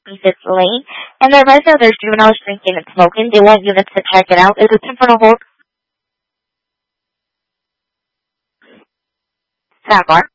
basically. And then right now there's juveniles drinking and smoking. They want units to check it out. Is it time for the whole sidebar?